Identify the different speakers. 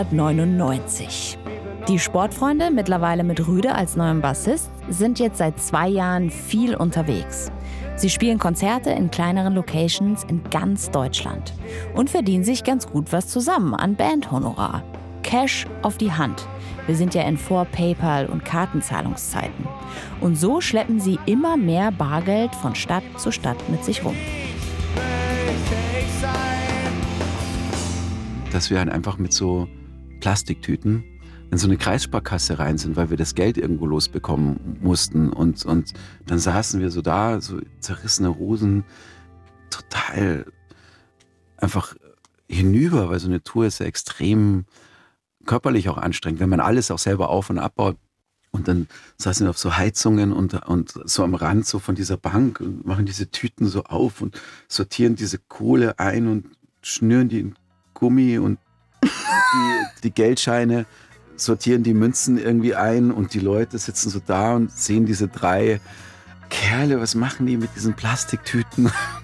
Speaker 1: 1999. Die Sportfreunde, mittlerweile mit Rüde als neuem Bassist, sind jetzt seit 2 Jahren viel unterwegs. Sie spielen Konzerte in kleineren Locations in ganz Deutschland und verdienen sich ganz gut was zusammen an Bandhonorar. Cash auf die Hand. Wir sind ja in Vor-PayPal- und Kartenzahlungszeiten. Und so schleppen sie immer mehr Bargeld von Stadt zu Stadt mit sich rum.
Speaker 2: Dass wir halt einfach mit so Plastiktüten in so eine Kreissparkasse rein sind, weil wir das Geld irgendwo losbekommen mussten. Und dann saßen wir so da, so zerrissene Hosen, total einfach hinüber, weil so eine Tour ist ja extrem körperlich auch anstrengend, wenn man alles auch selber auf- und abbaut. Und dann saßen wir auf so Heizungen und so am Rand so von dieser Bank und machen diese Tüten so auf und sortieren diese Kohle ein und schnüren die in Gummi und die Geldscheine, sortieren die Münzen irgendwie ein und die Leute sitzen so da und sehen diese 3 Kerle, was machen die mit diesen Plastiktüten?